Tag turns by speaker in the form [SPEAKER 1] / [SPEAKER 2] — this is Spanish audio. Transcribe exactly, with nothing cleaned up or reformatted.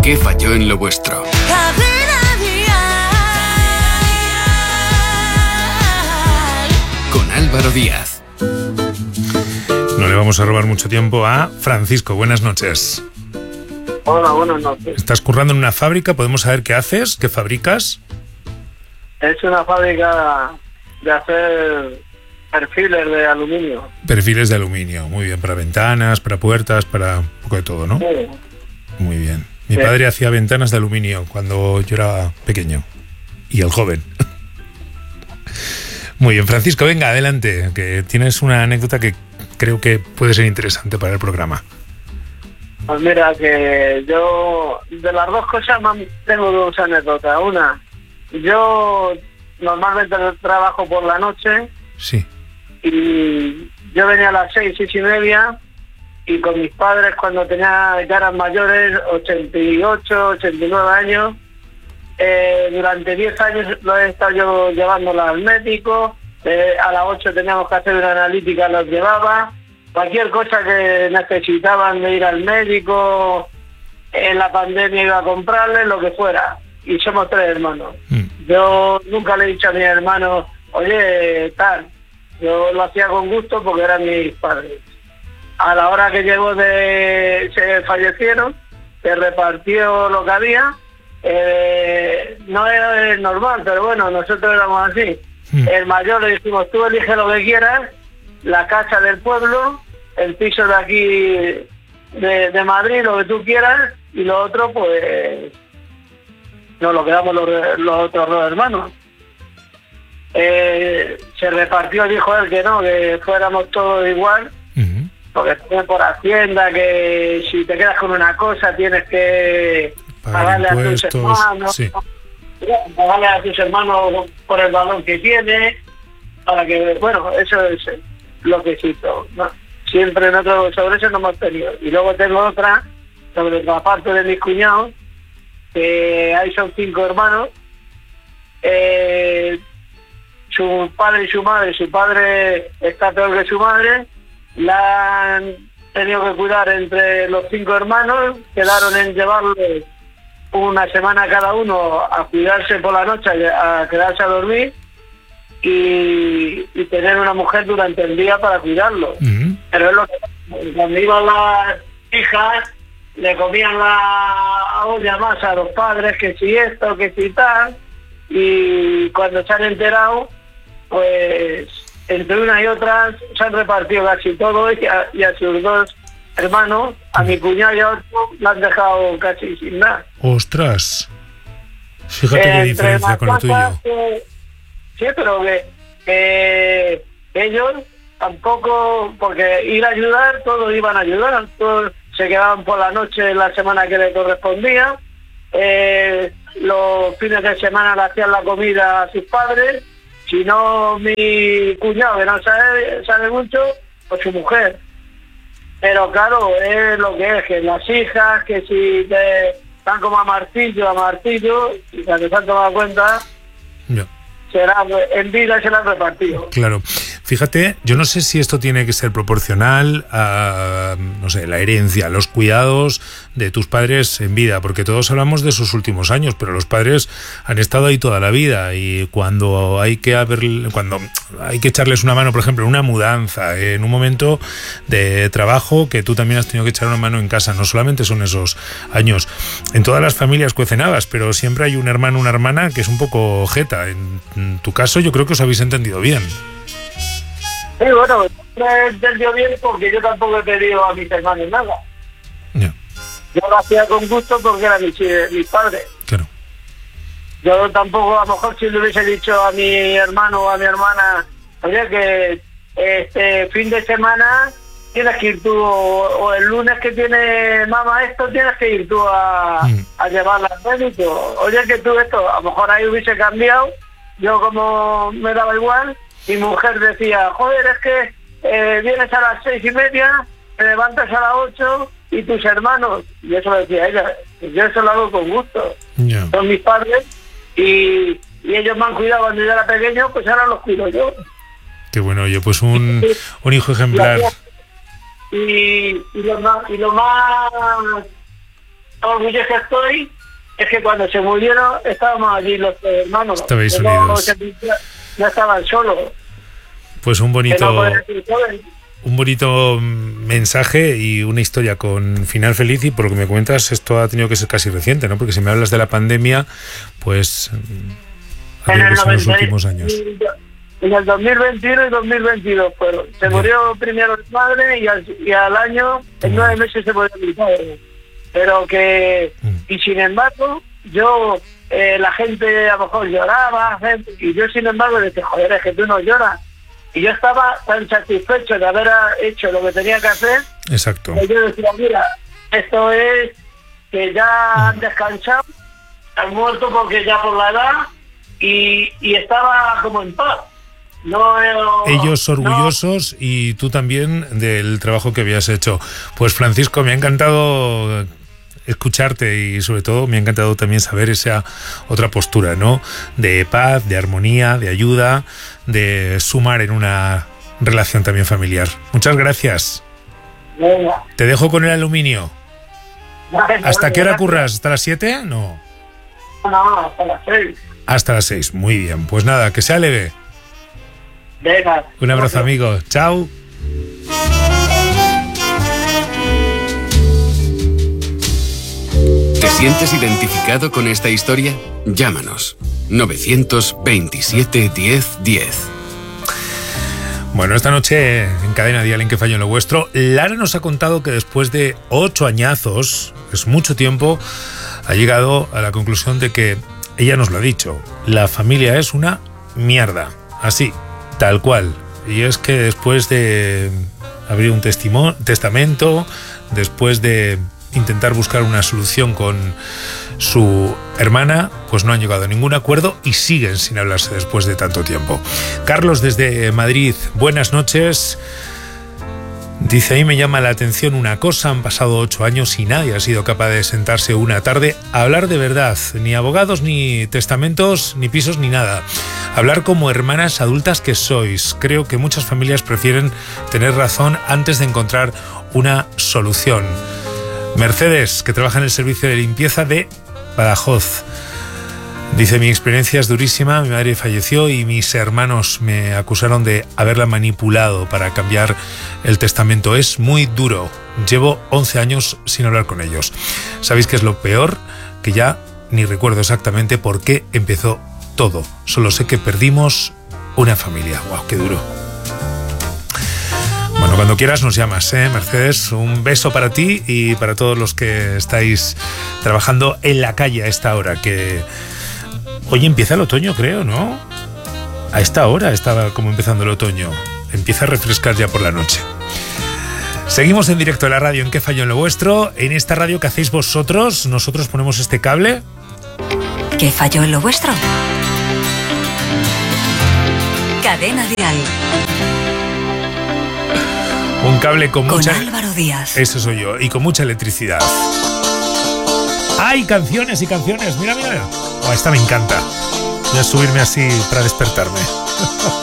[SPEAKER 1] ¿Qué falló en lo vuestro? Con Álvaro Díaz.
[SPEAKER 2] No le vamos a robar mucho tiempo a Francisco. Buenas noches.
[SPEAKER 3] Hola, buenas noches.
[SPEAKER 2] ¿Estás currando en una fábrica? ¿Podemos saber qué haces? ¿Qué fabricas?
[SPEAKER 3] Es una fábrica de hacer perfiles de aluminio.
[SPEAKER 2] Perfiles de aluminio, muy bien. Para ventanas, para puertas, para un poco de todo, ¿no?
[SPEAKER 3] Sí.
[SPEAKER 2] Muy bien. Mi
[SPEAKER 3] Sí.
[SPEAKER 2] padre hacía ventanas de aluminio cuando yo era pequeño. Y el joven. Muy bien, Francisco, venga, adelante, que tienes una anécdota que creo que puede ser interesante para el programa.
[SPEAKER 3] Pues mira, que yo de las dos cosas más tengo dos anécdotas. Una, yo normalmente trabajo por la noche
[SPEAKER 2] Sí.
[SPEAKER 3] y yo venía a las seis, seis y media y con mis padres cuando tenía ya eran mayores, ochenta y ocho, ochenta y nueve años, eh, durante diez años lo he estado yo llevándola al médico, eh, a las ocho teníamos que hacer una analítica, los llevaba. Cualquier cosa que necesitaban de ir al médico, en la pandemia iba a comprarle, lo que fuera. Y somos tres hermanos.
[SPEAKER 2] Mm.
[SPEAKER 3] Yo nunca le he dicho a mis hermanos, oye, tal. Yo lo hacía con gusto porque eran mis padres. A la hora que llegó de... se fallecieron, se repartió lo que había. Eh, no era normal, pero bueno, nosotros éramos así.
[SPEAKER 2] Mm.
[SPEAKER 3] El mayor le dijimos, tú elige lo que quieras, la casa del pueblo, el piso de aquí de, de Madrid, lo que tú quieras, y lo otro pues nos lo quedamos los, los otros dos hermanos. Eh, se repartió, dijo él que no, que fuéramos todos igual,
[SPEAKER 2] Uh-huh.
[SPEAKER 3] porque tiene por Hacienda que si te quedas con una cosa tienes que
[SPEAKER 2] Pagar
[SPEAKER 3] pagarle a tus
[SPEAKER 2] impuestos,
[SPEAKER 3] hermanos,
[SPEAKER 2] sí.
[SPEAKER 3] pagarle a tus hermanos por el valor que tiene, para que, bueno, eso es lo que cito, ¿no? Siempre nosotros sobre eso no hemos tenido. Y luego tengo otra sobre la parte de mis cuñados, que ahí son cinco hermanos, eh, su padre y su madre, su padre está peor que su madre, la han tenido que cuidar entre los cinco hermanos, quedaron en llevarle una semana cada uno a cuidarse por la noche, a quedarse a dormir, y, y tener una mujer durante el día para cuidarlo.
[SPEAKER 2] Uh-huh.
[SPEAKER 3] Pero es lo que cuando iban las hijas le comían la olla más a los padres, que si esto, que si tal, y cuando se han enterado, pues entre unas y otras se han repartido casi todo, y a, y a sus dos hermanos, a mi cuñado y a otro, la han dejado casi sin nada.
[SPEAKER 2] ¡Ostras! Fíjate qué
[SPEAKER 3] Entre
[SPEAKER 2] diferencia
[SPEAKER 3] las
[SPEAKER 2] con lo tuyo.
[SPEAKER 3] cosas que- sí, pero que, que ellos tampoco, porque ir a ayudar, todos iban a ayudar, todos se quedaban por la noche la semana que le correspondía, eh, los fines de semana le hacían la comida a sus padres, si no mi cuñado, que no sabe, sabe mucho, pues su mujer. Pero claro, es lo que es, que las hijas, que si te están como a martillo, a martillo, y cuando se han tomado cuenta,
[SPEAKER 2] Ya.
[SPEAKER 3] será en vida se la han repartido.
[SPEAKER 2] Claro. Fíjate, yo no sé si esto tiene que ser proporcional a, no sé, la herencia, los cuidados de tus padres en vida, porque todos hablamos de sus últimos años, pero los padres han estado ahí toda la vida, y cuando hay que haber, cuando hay que echarles una mano, por ejemplo, en una mudanza, en un momento de trabajo que tú también has tenido que echar una mano en casa, no solamente son esos años. En todas las familias cuecen habas, pero siempre hay un hermano, una hermana que es un poco jeta. En, en tu caso yo creo que os habéis entendido bien.
[SPEAKER 3] Sí, bueno, me he entendido bien porque yo tampoco he pedido a mis hermanos nada.
[SPEAKER 2] Ya,
[SPEAKER 3] Yo lo hacía con gusto porque eran mis, mis padres.
[SPEAKER 2] claro.
[SPEAKER 3] Yo tampoco, a lo mejor si le hubiese dicho a mi hermano o a mi hermana, oye, que este fin de semana tienes que ir tú, o, o el lunes que tiene mamá esto, tienes que ir tú a,
[SPEAKER 2] Mm.
[SPEAKER 3] a llevarla al médico. Oye, que tú esto, a lo mejor ahí hubiese cambiado, yo como me daba igual, mi mujer decía, joder, es que eh, vienes a las seis y media, te levantas a las ocho, y tus hermanos, y eso lo decía ella, yo eso lo hago con gusto,
[SPEAKER 2] Ya.
[SPEAKER 3] son mis padres, y, y ellos me han cuidado cuando yo era pequeño, pues ahora los cuido yo.
[SPEAKER 2] Qué bueno, oye, pues un, un hijo ejemplar.
[SPEAKER 3] Y, y, lo más, y lo más orgulloso que estoy es que cuando se murieron estábamos allí los hermanos.
[SPEAKER 2] Estabais
[SPEAKER 3] no,
[SPEAKER 2] unidos.
[SPEAKER 3] No estaban solos.
[SPEAKER 2] Pues un bonito,
[SPEAKER 3] no
[SPEAKER 2] un bonito mensaje y una historia con final feliz, y por lo que me cuentas esto ha tenido que ser casi reciente, ¿no? Porque si me hablas de la pandemia, pues ha tenido que ser en los últimos años.
[SPEAKER 3] En el dos mil veintiuno y dos mil veintidós fueron. Se murió primero mi madre y al, y al año, en nueve meses se murió mi padre. Pero que, mm. y sin embargo, yo, eh, la gente a lo mejor lloraba, gente, y yo sin embargo decía, joder, es que tú no lloras. Y yo estaba tan satisfecho de haber hecho lo que tenía que hacer.
[SPEAKER 2] Exacto.
[SPEAKER 3] Que yo decía, mira, esto es que ya mm. han descansado, han muerto porque ya por la edad, y, y estaba como en paz. No, no,
[SPEAKER 2] ellos orgullosos no. Y tú también del trabajo que habías hecho. Pues Francisco, me ha encantado escucharte y sobre todo me ha encantado también saber esa otra postura, ¿no? De paz, de armonía, de ayuda, de sumar en una relación también familiar. Muchas gracias.
[SPEAKER 3] Venga.
[SPEAKER 2] Te dejo con el aluminio.
[SPEAKER 3] Venga,
[SPEAKER 2] ¿Hasta
[SPEAKER 3] venga,
[SPEAKER 2] qué hora
[SPEAKER 3] gracias.
[SPEAKER 2] curras? ¿Hasta las siete? No.
[SPEAKER 3] No, hasta las seis.
[SPEAKER 2] Hasta las seis, muy bien. Pues nada, que sea leve.
[SPEAKER 3] Venga.
[SPEAKER 2] Un abrazo, amigo. Chao.
[SPEAKER 1] ¿Te sientes identificado con esta historia? Llámanos. novecientos veintisiete diez diez.
[SPEAKER 2] Bueno, esta noche en Cadena Dial en Que Fallo en lo Vuestro, Lara nos ha contado que después de ocho añazos, es mucho tiempo, ha llegado a la conclusión de que, ella nos lo ha dicho, la familia es una mierda. Así, tal cual. Y es que después de abrir un testimo- testamento, después de intentar buscar una solución con su hermana, pues no han llegado a ningún acuerdo y siguen sin hablarse después de tanto tiempo. Carlos desde Madrid, buenas noches. Dice, ahí me llama la atención una cosa, han pasado ocho años y nadie ha sido capaz de sentarse una tarde a hablar de verdad, ni abogados, ni testamentos, ni pisos, ni nada. Hablar como hermanas adultas que sois. Creo que muchas familias prefieren tener razón antes de encontrar una solución. Mercedes, que trabaja en el servicio de limpieza de Badajoz. Dice, mi experiencia es durísima, mi madre falleció y mis hermanos me acusaron de haberla manipulado para cambiar el testamento. Es muy duro. Llevo once años sin hablar con ellos. ¿Sabéis qué es lo peor? Que ya ni recuerdo exactamente por qué empezó todo. Solo sé que perdimos una familia. ¡Wow, qué duro! Bueno, cuando quieras nos llamas, ¿eh, Mercedes? Un beso para ti y para todos los que estáis trabajando en la calle a esta hora, que hoy empieza el otoño, creo, ¿no? A esta hora estaba como empezando el otoño. Empieza a refrescar ya por la noche. Seguimos en directo en la radio en Que Fallo en lo Vuestro. En esta radio que hacéis vosotros, nosotros ponemos este cable.
[SPEAKER 4] ¿Qué falló en lo vuestro? Cadena Dial.
[SPEAKER 2] Un cable con,
[SPEAKER 4] con
[SPEAKER 2] mucha...
[SPEAKER 4] Álvaro Díaz.
[SPEAKER 2] Eso soy yo. Y con mucha electricidad. ¡Hay canciones y canciones! Mira, mira. Oh, esta me encanta. Voy a subirme así para despertarme.